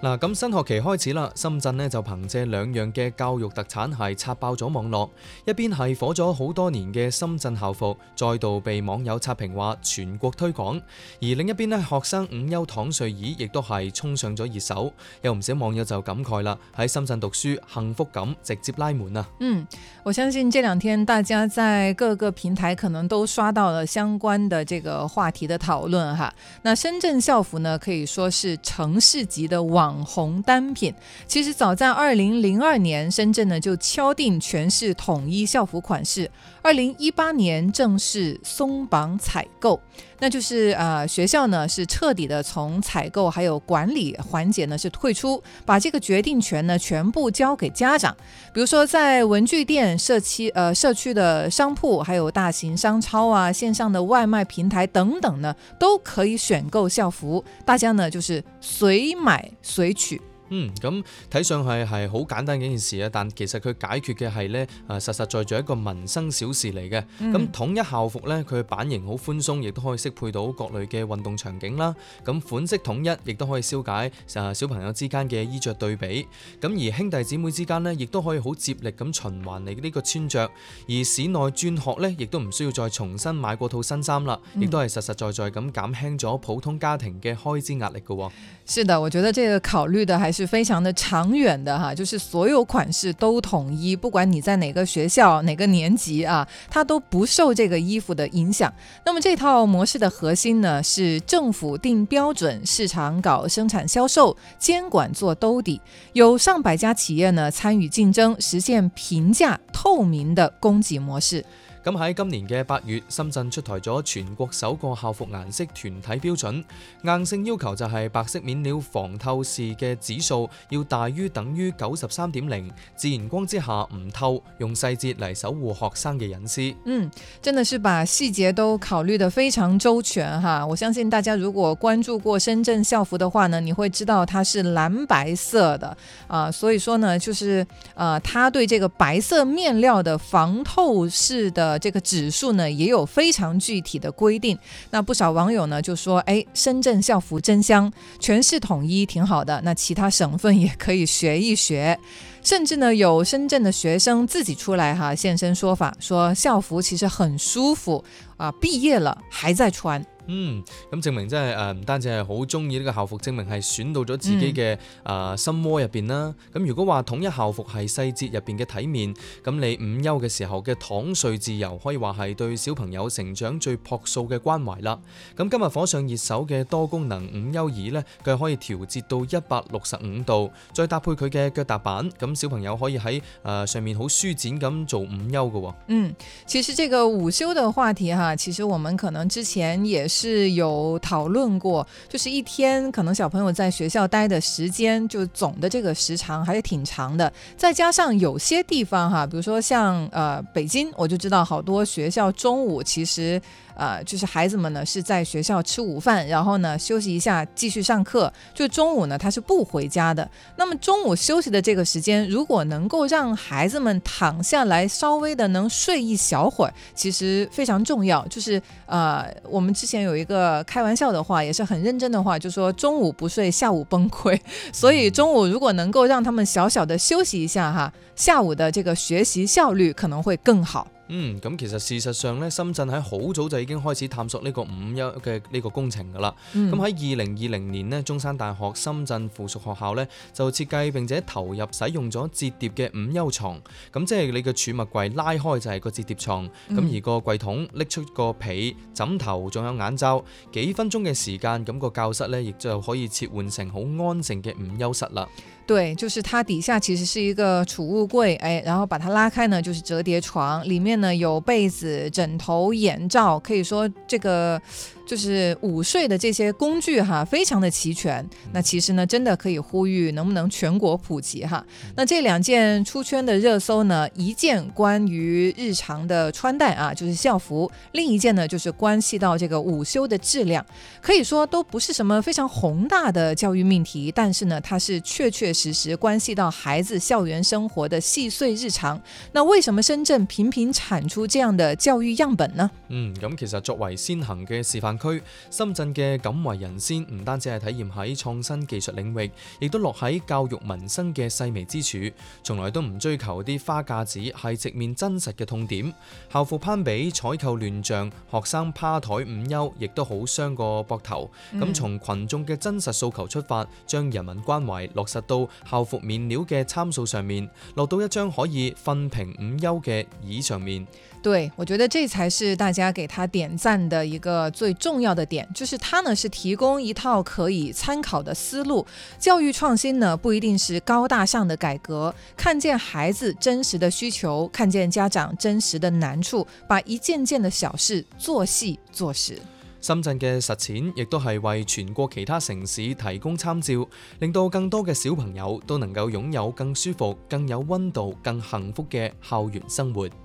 嗱，咁新學期開始啦，深圳呢就憑借2樣嘅教育特產係刷爆咗網絡，一邊係火咗好多年嘅深圳校服，再度被網友刷屏話全國推廣，而另一邊呢，學生午休躺睡椅亦都係衝上咗熱搜，有唔少網友就感慨啦，喺深圳讀書幸福感直接拉滿啊！ 我相信這2天大家在各個平台可能都刷到了相關的這個話題的討論哈。那深圳校服呢，可以說是城市級的網紅單品。其實早在2002年，深圳呢就敲定全市統一校服款式，2018年正式鬆綁採購。那就是學校呢是徹底的從採購還有管理環節呢是退出，把這個決定權呢全部交給家長。比如說在文具店、社區的商鋪，還有大型商超啊、線上的外賣平台等等呢，都可以選購校服，大家呢就是隨買隨取。 咁睇上係好簡單嘅一件事啊，但其實佢解決嘅係咧實實在在一個民生小事嚟嘅。咁統一校服咧，佢版型好寬鬆，亦都可以適配到各類嘅運動場景啦。咁款式統一，亦都可以消解小朋友之間嘅衣着對比。咁而兄弟姊妹之間呢，亦都可以好接力咁循環嚟呢個穿着。而市內轉學咧，亦都唔需要再重新買過套新衫啦，亦都係實實在在咁減輕咗普通家庭嘅開支壓力嘅。 是的，我覺得這個考慮的還是非常的長遠的哈，就是所有款式都統一，不管你在哪個學校哪個年級啊，它都不受這個衣服的影響。那麼這套模式的核心呢，是政府定標準，市場搞生產銷售，監管做兜底，有上百家企業呢參與競爭，實現平價透明的供給模式。 咁喺今年嘅8月，深圳出台咗全國首個校服顏色團體標準，硬性要求就係白色面料防透視嘅指數要大於等於93.0，自然光之下唔透，用細節嚟守護學生嘅隱私。 真的是把細節都考慮得非常周全哈。我相信大家如果關注過深圳校服的話呢，你會知道它是藍白色的所以說呢，就是它對這個白色面料的防透視的這個指數呢也有非常具體的規定。那不少網友呢就說深圳校服真香，全市統一挺好的，那其他省份也可以學一學。甚至呢有深圳的學生自己出來現身說法，說校服其實很舒服畢業了還在穿。 咁證明真係唔單止係好中意呢個校服，證明係選到咗自己嘅心窩入邊啦。咁如果話統一校服係細節入邊嘅體面，咁你午休嘅時候嘅躺睡自由，可以話係對小朋友成長最樸素嘅關懷啦。咁今日火上熱搜嘅多功能午休椅呢，佢可以調節到165度，再搭配佢嘅腳踏板，咁小朋友可以喺上面好舒展咁做午休嘅。 其實這個午休的話題其實我們可能之前也是有討論過，就是一天可能小朋友在學校待的時間就總的這個時長還是挺長的，再加上有些地方比如說像北京，我就知道好多學校中午其實就是孩子們呢是在學校吃午飯，然後呢休息一下繼續上課，就中午呢他是不回家的。那麼中午休息的這個時間，如果能夠讓孩子們躺下來稍微的能睡一小會兒，其實非常重要。就是我們之前有一個開玩笑的話，也是很認真的話，就說中午不睡下午崩潰，所以中午如果能夠讓他們小小的休息一下下午的這個學習效率可能會更好。 咁其實事實上咧，深圳喺好早就已經開始探索呢個午休嘅呢個工程㗎啦。咁喺2020年呢，中山大學深圳附屬學校咧就設計並且投入使用咗摺疊嘅午休床。咁即係你嘅儲物櫃拉開就係個摺疊床，咁而個櫃桶拎出個被、枕頭仲有眼罩，幾分鐘嘅時間，咁個教室咧亦就可以切換成好安靜嘅午休室啦。 對，就是它底下其實是一個儲物櫃，然後把它拉開呢，就是折疊床，裡面呢有被子、枕頭、眼罩，可以說這個就是午睡的這些工具非常的齊全。那其實呢真的可以呼籲能不能全國普及那這2件出圈的熱搜呢，一件關於日常的穿戴就是校服，另一件呢就是關係到這個午休的質量。可以說都不是什麼非常宏大的教育命題，但是呢它是確實關係到孩子校園生活的細碎日常。那為什麼深圳頻頻產出這樣的教育樣本呢？ 咁其實作為先行嘅示範範區，深圳嘅敢為人先唔單止係體驗喺創新技術領域，亦都落喺教育民生嘅細微之處，從來都唔追求啲花架子，係直面真實嘅痛點。校服攀比、採購亂象、學生趴台午休，亦都好傷個膊頭。咁從群眾嘅真實訴求出發，將人民關懷落實到校服面料嘅參數上面，落到一張可以瞓平午休嘅椅上面。 對，我覺得這才是大家給他點讚的一個最重要的點，就是他呢是提供一套可以參考的思路。教育創新呢不一定是高大上的改革，看見孩子真實的需求，看見家長真實的難處，把一件件的小事做細做實。 深圳嘅實踐亦都係為全國其他城市提供參照，令到更多嘅小朋友都能夠擁有更舒服、更有溫度、更幸福嘅校園生活。